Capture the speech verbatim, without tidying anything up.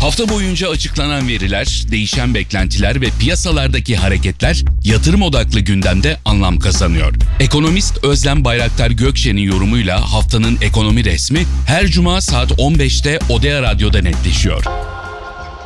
Hafta boyunca açıklanan veriler, değişen beklentiler ve piyasalardaki hareketler yatırım odaklı gündemde anlam kazanıyor. Ekonomist Özlem Bayraktar Gökşen'in yorumuyla haftanın ekonomi resmi her cuma saat on beşte Odea Radyo'da netleşiyor.